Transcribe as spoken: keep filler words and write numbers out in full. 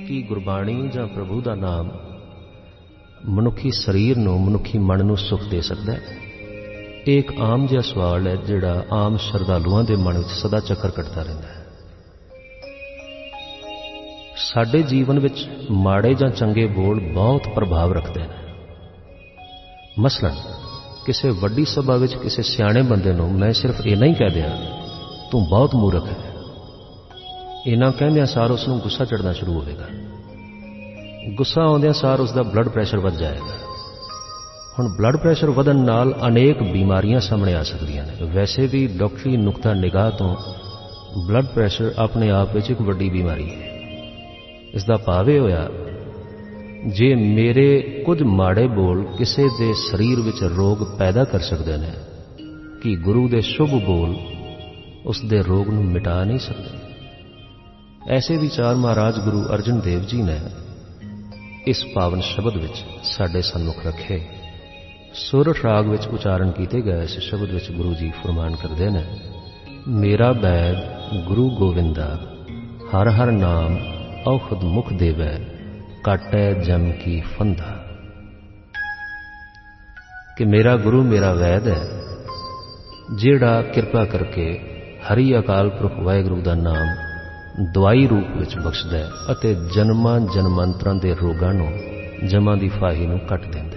कि गुरबाणी जां प्रभु का नाम मनुखी शरीर नूं, मनुखी मन नूं सुख दे सकता है? एक आम जिहा सवाल है जिहड़ा आम श्रद्धालुआं दे मन विच सदा चक्कर कटदा रहिंदा है। साडे जीवन विच माड़े जां चंगे बोल बहुत प्रभाव रखते हैं। मसलन किसी वड्डी सभा विच किसी सियाणे बंदे नूं मैं सिर्फ इन्ना ही कह दिया तू बहुत मूर्ख है, इन्ना कहंदियां सार उसनूं गुस्सा चढ़ना शुरू होवेगा। गुस्सा आउंदियां सार उसका ब्लड प्रैशर वध जाएगा। हुण ब्लड प्रैशर वधन नाल अनेक बीमारियां सामने आ सकदियां ने। वैसे भी डॉक्टरी नुक्ता निगाह तो ब्लड प्रैशर अपने आप विच एक वड्डी बीमारी है। इसका भाव यह होया, जे मेरे कुछ माड़े बोल किसी दे शरीर विच रोग पैदा कर सकते हैं, कि गुरु दे शुभ बोल उस दे रोग नूं मिटा नहीं सकते। ऐसे विचार महाराज गुरु अर्जन देव जी ने इस पावन शब्द विच साडे सन्मुख रखे। सुरठ राग विच उचारण किए गए इस शब्द विच गुरु जी फरमान करते हैं, मेरा बैद गुरु गोविंदा हर हर नाम औखद मुख देवै काटै जम की फंदा। कि मेरा गुरु मेरा वैद है जिहड़ा कृपा करके हरि अकाल पुरख वाहिगुरू का नाम दवाई रूप विच बख्शदा है अते जन्मां जन्मांतरां दे रोगां नूं जमां दी फाही नूं कट दिंदा है।